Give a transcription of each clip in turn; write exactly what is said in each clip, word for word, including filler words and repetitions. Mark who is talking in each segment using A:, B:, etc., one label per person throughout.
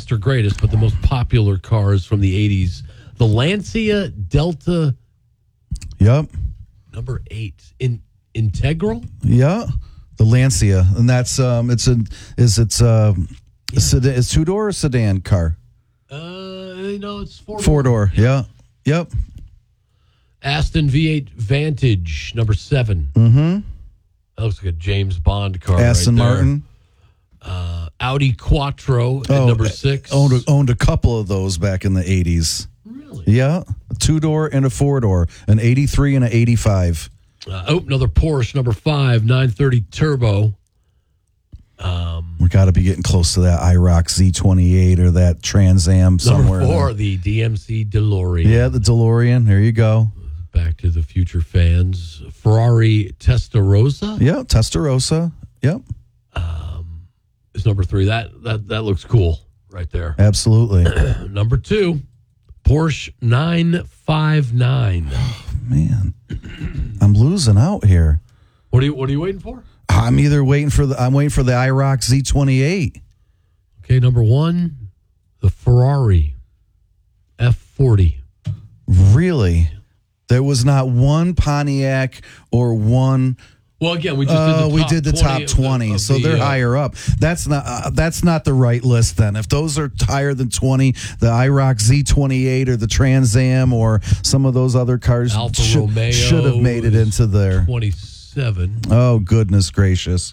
A: or greatest, but the most popular cars from the eighties. The Lancia Delta.
B: Yep.
A: Number eight. In Integral?
B: Yeah. The Lancia. And that's, um, it's a, is it's uh,
A: yeah.
B: a sedan, it's two-door or sedan car?
A: Uh, no, it's four-door.
B: Four-door, yeah. Yep.
A: Aston V eight Vantage, number seven.
B: Mm-hmm.
A: That looks like a James Bond car.
B: Aston
A: right there.
B: Martin.
A: Uh, Audi Quattro at
B: oh,
A: number six.
B: Owned a, owned a couple of those back in the eighties.
A: Really?
B: Yeah. A two-door and a four-door. An eighty-three and an eighty-five.
A: Uh, oh, another Porsche, number five, nine thirty Turbo. Um,
B: we got to be getting close to that I ROC Z twenty-eight or that Trans Am somewhere.
A: Number four,
B: there.
A: the D M C DeLorean.
B: Yeah, the DeLorean. There you go.
A: Back to the Future fans. Ferrari Testarossa.
B: Yeah, Testarossa. Yep.
A: Um, is number three. That that that looks cool right there.
B: Absolutely.
A: Number two, Porsche nine five nine.
B: Oh, man, I'm losing out here.
A: What are you What are you waiting for?
B: I'm either waiting for the I'm waiting for the I ROC Z twenty-eight.
A: Okay, number one, the Ferrari F forty.
B: Really? There was not one Pontiac or one.
A: Well, again, we just
B: uh,
A: did the
B: we
A: top
B: did the
A: twenty
B: top twenty,
A: of the, of
B: so
A: the,
B: they're
A: uh,
B: higher up. That's not uh, that's not the right list. Then, if those are higher than twenty, the I ROC Z twenty-eight or the Trans Am or some of those other cars
A: Alfa
B: should,
A: Romeo
B: should have made it into there.
A: twenty-seven.
B: Oh goodness gracious!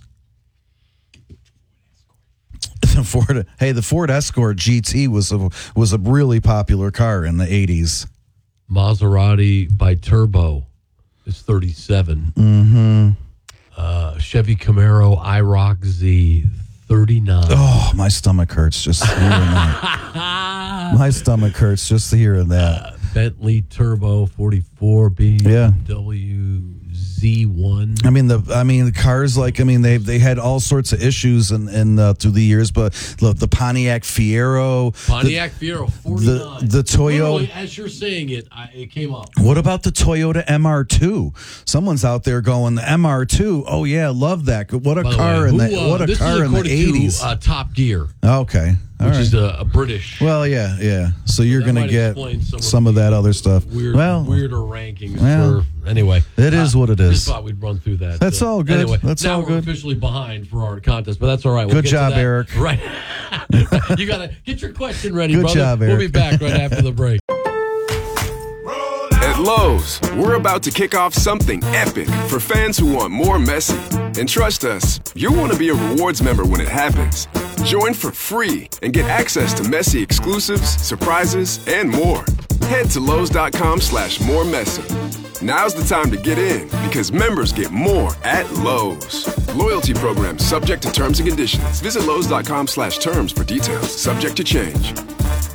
B: The Ford, hey, the Ford Escort G T was a was a really popular car in the eighties.
A: Maserati by Turbo is thirty-seven.
B: Mm-hmm.
A: Uh, Chevy Camaro I ROC Z thirty-nine.
B: Oh, my stomach hurts just hearing that. My stomach hurts just hearing that.
A: Uh, Bentley Turbo forty-four, B M W Z one.
B: I mean the I mean the cars like I mean they they had all sorts of issues in, in uh, through the years, but look, the Pontiac Fiero,
A: Pontiac
B: the,
A: Fiero forty-nine.
B: The the Toyota.
A: Literally, as you're saying it, I, it came up.
B: What about the Toyota M R two? Someone's out there going the M R two. Oh yeah, love that. What a
A: By the
B: car
A: way,
B: in
A: who,
B: the
A: uh,
B: what a
A: this
B: car
A: is
B: in the
A: according
B: eighties.
A: To, uh, Top Gear,
B: Okay. All
A: which
B: right.
A: is a, a British.
B: Well, yeah, yeah. So you're
A: That
B: going to
A: might
B: get
A: explain some,
B: some
A: of,
B: of that other stuff.
A: Weird,
B: well,
A: weirder rankings.
B: well,
A: for, anyway,
B: it is
A: uh,
B: what it
A: I
B: is.
A: just thought we'd run through that.
B: That's
A: so,
B: all good.
A: Anyway,
B: That's
A: now
B: all
A: we're
B: good.
A: officially behind for our contest, but that's all right. We'll
B: Good
A: get
B: job,
A: to that.
B: Eric.
A: Right. You got to get your question ready,
B: Good
A: brother.
B: job,
A: We'll
B: Eric.
A: be back right after the break.
C: At Lowe's, we're about to kick off something epic for fans who want more Messi. And trust us, you'll want to be a rewards member when it happens. Join for free and get access to Messi exclusives, surprises, and more. Head to Lowe's.com slash more Messi. Now's the time to get in because members get more at Lowe's. Loyalty program subject to terms and conditions. Visit Lowe's.com slash terms for details. Subject to change.